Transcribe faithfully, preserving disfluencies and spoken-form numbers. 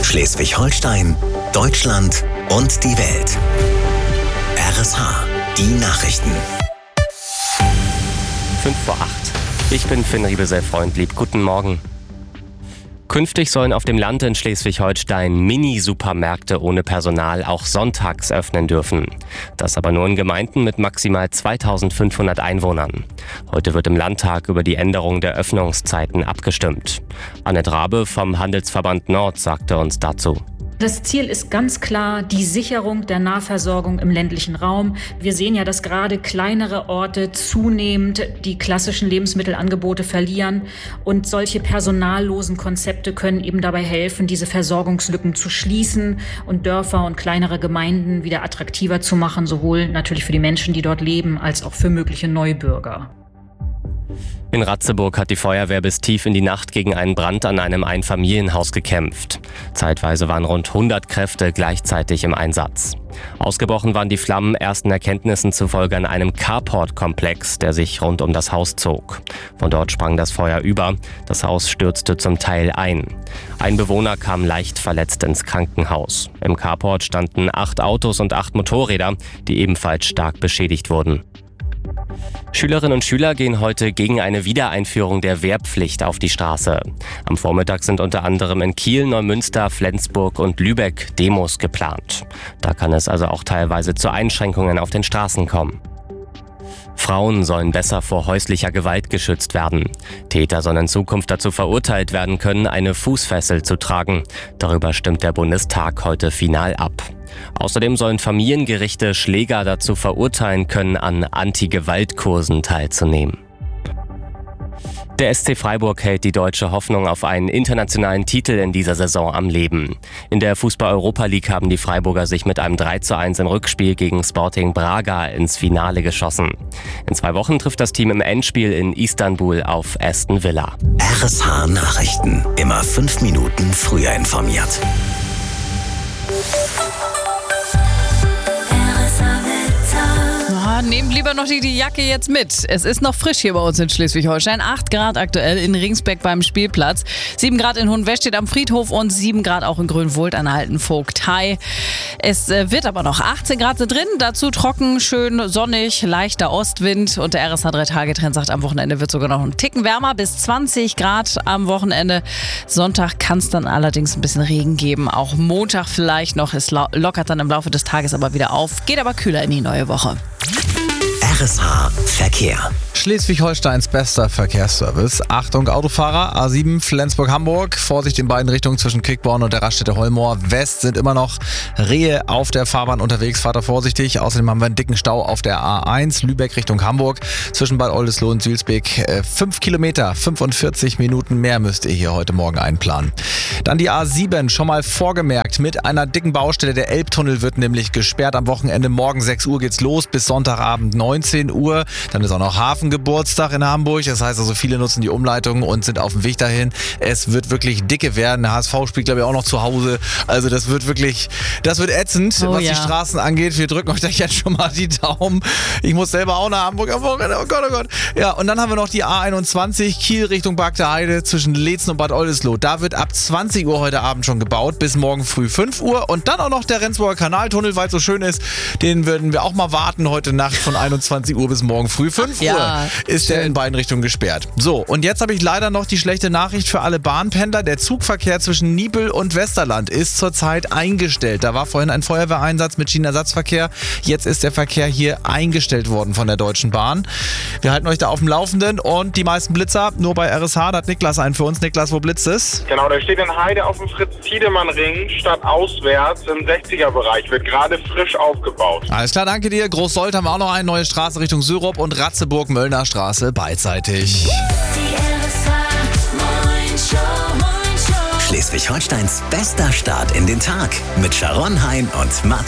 Schleswig-Holstein, Deutschland und die Welt. R S H, die Nachrichten. fünf vor acht. Ich bin Finn Riebesell-Freundlieb. Guten Morgen. Künftig sollen auf dem Land in Schleswig-Holstein Mini-Supermärkte ohne Personal auch sonntags öffnen dürfen. Das aber nur in Gemeinden mit maximal zweitausendfünfhundert Einwohnern. Heute wird im Landtag über die Änderung der Öffnungszeiten abgestimmt. Annette Rabe vom Handelsverband Nord sagte uns dazu. Das Ziel ist ganz klar die Sicherung der Nahversorgung im ländlichen Raum. Wir sehen ja, dass gerade kleinere Orte zunehmend die klassischen Lebensmittelangebote verlieren. Und solche personallosen Konzepte können eben dabei helfen, diese Versorgungslücken zu schließen und Dörfer und kleinere Gemeinden wieder attraktiver zu machen, sowohl natürlich für die Menschen, die dort leben, als auch für mögliche Neubürger. In Ratzeburg hat die Feuerwehr bis tief in die Nacht gegen einen Brand an einem Einfamilienhaus gekämpft. Zeitweise waren rund hundert Kräfte gleichzeitig im Einsatz. Ausgebrochen waren die Flammen ersten Erkenntnissen zufolge an einem Carport-Komplex, der sich rund um das Haus zog. Von dort sprang das Feuer über. Das Haus stürzte zum Teil ein. Ein Bewohner kam leicht verletzt ins Krankenhaus. Im Carport standen acht Autos und acht Motorräder, die ebenfalls stark beschädigt wurden. Schülerinnen und Schüler gehen heute gegen eine Wiedereinführung der Wehrpflicht auf die Straße. Am Vormittag sind unter anderem in Kiel, Neumünster, Flensburg und Lübeck Demos geplant. Da kann es also auch teilweise zu Einschränkungen auf den Straßen kommen. Frauen sollen besser vor häuslicher Gewalt geschützt werden. Täter sollen in Zukunft dazu verurteilt werden können, eine Fußfessel zu tragen. Darüber stimmt der Bundestag heute final ab. Außerdem sollen Familiengerichte Schläger dazu verurteilen können, an Anti-Gewalt-Kursen teilzunehmen. Der S C Freiburg hält die deutsche Hoffnung auf einen internationalen Titel in dieser Saison am Leben. In der Fußball-Europa League haben die Freiburger sich mit einem drei zu eins im Rückspiel gegen Sporting Braga ins Finale geschossen. In zwei Wochen trifft das Team im Endspiel in Istanbul auf Aston Villa. R S H Nachrichten. Immer fünf Minuten früher informiert. Nehmt lieber noch die, die Jacke jetzt mit. Es ist noch frisch hier bei uns in Schleswig-Holstein. acht Grad aktuell in Ringsbeck beim Spielplatz. sieben Grad in Hohenwestedt am Friedhof und sieben Grad auch in Grünwohlt an der Alten Vogtei. Es äh, wird aber noch achtzehn Grad drin. Dazu trocken, schön sonnig, leichter Ostwind. Und der R S H drei Tage Trend sagt, am Wochenende wird sogar noch ein Ticken wärmer. Bis zwanzig Grad am Wochenende. Sonntag kann es dann allerdings ein bisschen Regen geben. Auch Montag vielleicht noch. Es lockert dann im Laufe des Tages aber wieder auf. Geht aber kühler in die neue Woche. R S H Verkehr. Schleswig-Holsteins bester Verkehrsservice. Achtung Autofahrer, A sieben Flensburg-Hamburg. Vorsicht in beiden Richtungen zwischen Quickborn und der Raststätte Holmor West sind immer noch Rehe auf der Fahrbahn unterwegs. Fahrt da vorsichtig. Außerdem haben wir einen dicken Stau auf der A eins Lübeck Richtung Hamburg. Zwischen Bad Oldesloe und Sülsbeek. Fünf Kilometer, fünfundvierzig Minuten mehr müsst ihr hier heute Morgen einplanen. Dann die A sieben, schon mal vorgemerkt, mit einer dicken Baustelle. Der Elbtunnel wird nämlich gesperrt am Wochenende. Morgen sechs Uhr geht's los bis Sonntagabend neunzehn Uhr. Dann ist auch noch Hafengeburtstag in Hamburg. Das heißt also, viele nutzen die Umleitung und sind auf dem Weg dahin. Es wird wirklich dicke werden. Der H S V spielt, glaube ich, auch noch zu Hause. Also das wird wirklich, das wird ätzend, oh, was ja. die Straßen angeht. Wir drücken euch da jetzt schon mal die Daumen. Ich muss selber auch nach Hamburg am Wochenende. Oh Gott, oh Gott. Ja, und dann haben wir noch die A einundzwanzig, Kiel Richtung Barkter Heide zwischen Leetzen und Bad Oldesloe. Da wird ab zwanzig Uhr heute Abend schon gebaut, bis morgen früh fünf Uhr. Und dann auch noch der Rendsburger Kanaltunnel, weil es so schön ist. Den würden wir auch mal warten heute Nacht von einundzwanzig Uhr bis morgen früh fünf Uhr. Ja, ist der in beiden Richtungen gesperrt. So, und jetzt habe ich leider noch die schlechte Nachricht für alle Bahnpendler. Der Zugverkehr zwischen Niepel und Westerland ist zurzeit eingestellt. Da war vorhin ein Feuerwehreinsatz mit Schienenersatzverkehr. Jetzt ist der Verkehr hier eingestellt worden von der Deutschen Bahn. Wir halten euch da auf dem Laufenden und die meisten Blitzer nur bei R S H. Da hat Niklas einen für uns. Niklas, wo blitzt es? Genau, der steht in Heide auf dem Fritz-Tiedemann-Ring, stadtauswärts im sechziger-Bereich. Wird gerade frisch aufgebaut. Alles klar, danke dir. Großsold haben wir auch noch eine neue Straße Richtung Syrup und Ratzeburg-Möllner Straße beidseitig. Schleswig-Holsteins bester Start in den Tag mit Sharon Hein und Mats